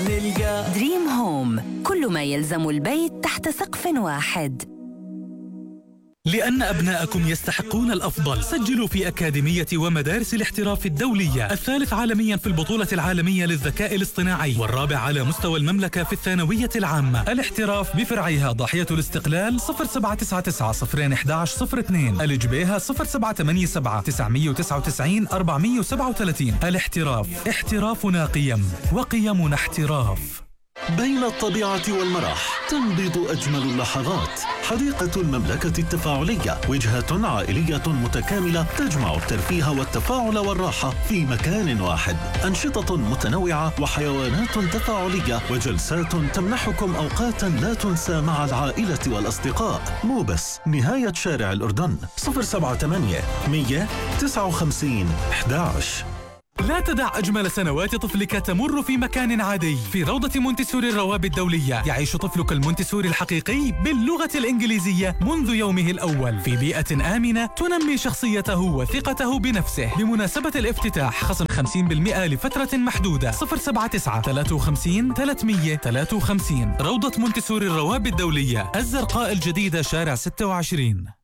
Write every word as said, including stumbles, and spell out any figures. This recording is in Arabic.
نلقى دريم هوم، كل ما يلزم البيت تحت سقف واحد. لأن أبناءكم يستحقون الأفضل، سجلوا في أكاديمية ومدارس الاحتراف الدولية، الثالث عالميا في البطولة العالمية للذكاء الاصطناعي، والرابع على مستوى المملكة في الثانوية العامة. الاحتراف بفرعيها ضاحية الاستقلال صفر سبعة تسعة تسعة صفرين أحد عشر صفر اثنين، الجبيهة صفر سبعة ثمانية سبعة تسعمية وتسعة وتسعين أربعمية وسبعة وثلاثين. الاحتراف، احترافنا قيم وقيمنا احتراف. بين الطبيعة والمرح تنبض أجمل اللحظات. حديقة المملكة التفاعلية، وجهة عائلية متكاملة تجمع الترفيه والتفاعل والراحة في مكان واحد. أنشطة متنوعة وحيوانات تفاعلية وجلسات تمنحكم أوقاتا لا تنسى مع العائلة والأصدقاء. مو بس، نهاية شارع الأردن صفر سبعة ثمانية مية تسعة وخمسين أحد عشر. لا تدع أجمل سنوات طفلك تمر في مكان عادي. في روضة مونتسوري الروابي الدولية يعيش طفلك المونتسوري الحقيقي باللغة الإنجليزية منذ يومه الأول، في بيئة آمنة تنمي شخصيته وثقته بنفسه. بمناسبة الافتتاح خصم خمسين بالمئة لفترة محدودة. صفر سبعة تسعة ثلاثة وخمسين ثلاثمية ثلاثة وخمسين. روضة مونتسوري الروابي الدولية، الزرقاء الجديدة، شارع ستة وعشرين.